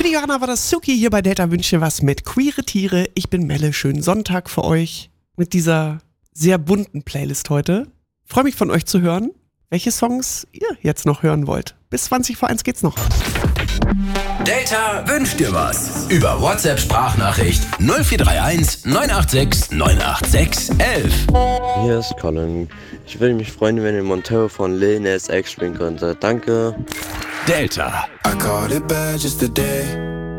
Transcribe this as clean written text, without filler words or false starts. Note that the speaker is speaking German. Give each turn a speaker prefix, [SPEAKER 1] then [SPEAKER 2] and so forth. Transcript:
[SPEAKER 1] die Johanna war das Suki hier bei Delta Wünsche was mit queere Tiere. Ich bin Melle, schönen Sonntag für euch mit dieser sehr bunten Playlist heute. Freue mich von euch zu hören, welche Songs ihr jetzt noch hören wollt. Bis 20 vor 1 geht's noch.
[SPEAKER 2] Delta wünscht dir was. Über WhatsApp-Sprachnachricht 0431 986 986 11.
[SPEAKER 3] Hier ist Colin. Ich würde mich freuen, wenn ihr Montero von Lil Nas X spielen könntet. Danke.
[SPEAKER 2] Delta.
[SPEAKER 4] I caught it bad just today.